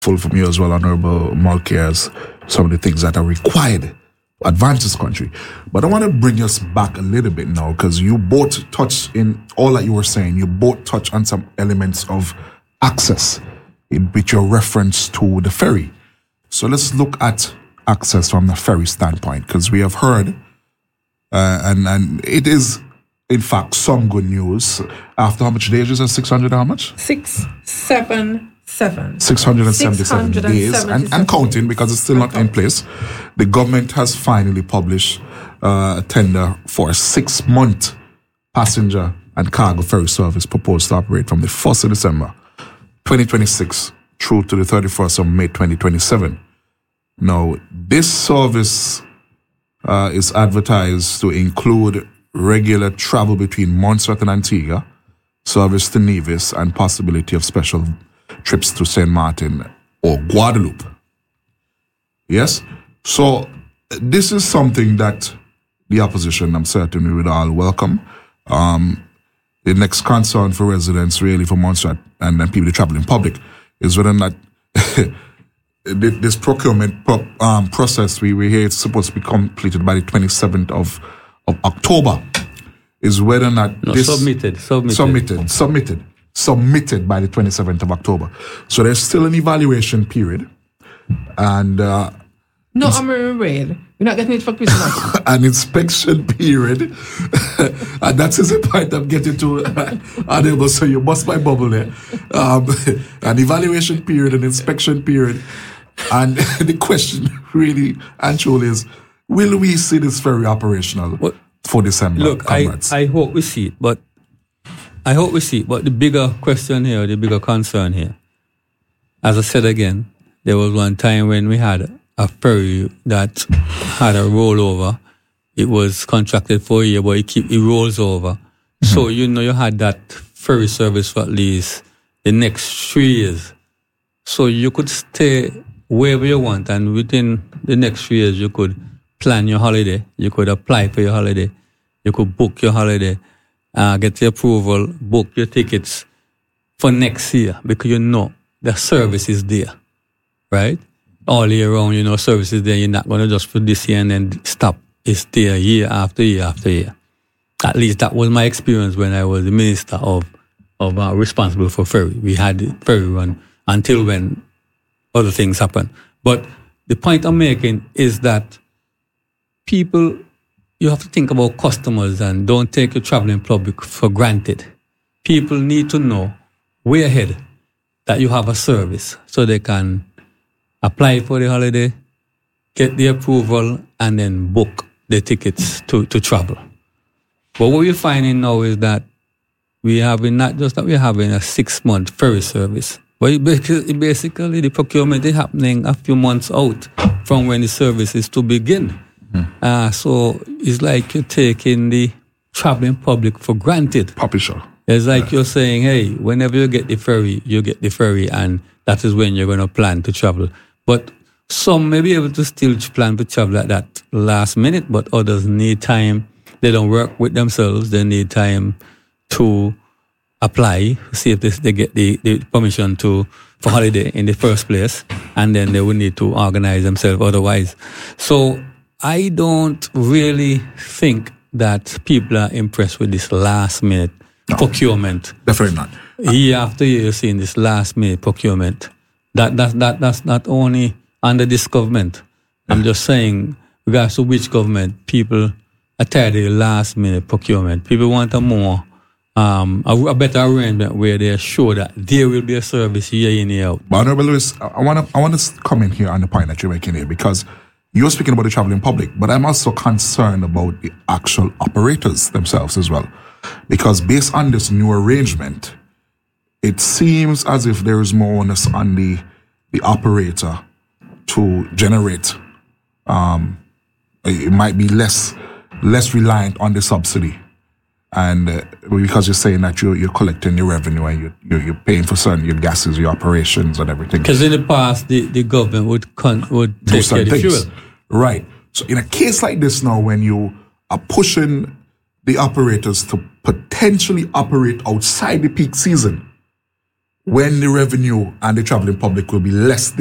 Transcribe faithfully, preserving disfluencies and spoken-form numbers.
full from you as well, Honorable Mulcahy, as some of the things that are required to advance this country. But I want to bring us back a little bit now, because you both touch in all that you were saying. You both touch on some elements of access, in with your reference to the ferry. So let's look at access from the ferry standpoint, because we have heard, uh, and and it is, in fact, some good news. After how much days is it? six hundred how much? Six, seven, seven. six hundred seventy-seven days, and, and counting, because it's still not in place. The government has finally published uh, a tender for a six-month passenger and cargo ferry service proposed to operate from the first of December twenty twenty-six through to the thirty-first of May twenty twenty-seven. Now, this service uh, is advertised to include regular travel between Montserrat and Antigua, service to Nevis, and possibility of special trips to Saint Martin or Guadeloupe. Yes? So, this is something that the opposition, I'm certain, we would all welcome. Um, the next concern for residents, really, for Montserrat and, and people who travel in public, is whether or not this procurement pro, um, process, we, we hear it's supposed to be completed by the twenty-seventh of, of October, is whether or not no, this... Submitted, submitted. Submitted, submitted. Submitted by the twenty-seventh of October. So there's still an evaluation period. And... Uh, no, I'm read. We're not getting it for Christmas. An inspection period. And that is the point I'm getting to. Uh, so you bust my bubble there. Um, an evaluation period, an inspection period. And the question really and truly is, will we see this ferry operational well, for December? Look, I, I hope we see it, but I hope we see it. But the bigger question here, the bigger concern here, as I said again, there was one time when we had a ferry that had a rollover. It was contracted for a year, but it keep it rolls over. Mm-hmm. So you know you had that ferry service for at least the next three years. So you could stay wherever you want, and within the next three years you could plan your holiday, you could apply for your holiday, you could book your holiday, uh, get the approval, book your tickets for next year, because you know the service is there, right? All year round, you know, service is there. You're not going to just put this year and then stop. It's there year after year after year. At least that was my experience when I was the minister of of uh, responsible for ferry. We had the ferry run until when other things happen. But the point I'm making is that people, you have to think about customers and don't take your traveling public for granted. People need to know way ahead that you have a service so they can apply for the holiday, get the approval, and then book the tickets to, to travel. But what we're finding now is that we have not just that we're having a six-month ferry service, but it basically, basically the procurement is happening a few months out from when the service is to begin. Mm. Uh, so it's like you're taking the traveling public for granted. Publisher. It's like yeah. you're saying, hey, whenever you get the ferry, you get the ferry, and that is when you're going to plan to travel. But some may be able to still plan to travel at that last minute, but others need time. They don't work with themselves. They need time to apply, see if they, they get the, the permission to for holiday in the first place, and then they will need to organize themselves otherwise. So I don't really think that people are impressed with this last minute no, procurement. Definitely not. Year after year, you're seeing this last minute procurement. That that that that's not only under this government. I'm yeah. just saying, regards to which government, people are tired of the last minute procurement. People want a more um a, a better arrangement where they're sure that there will be a service year in, year out. But Honorable Lewis, I want to I want to come in here on the point that you're making here, because you're speaking about the traveling public, but I'm also concerned about the actual operators themselves as well, because based on this new arrangement, it seems as if there is more onus on the the operator to generate. Um, it might be less less reliant on the subsidy, and uh, because you're saying that you're you're collecting your revenue and you're you're, you're paying for certain your gases, your operations, and everything. Because in the past, the, the government would con- would take care of the fuel. Right. So in a case like this now, when you are pushing the operators to potentially operate outside the peak season, when the revenue and the traveling public will be less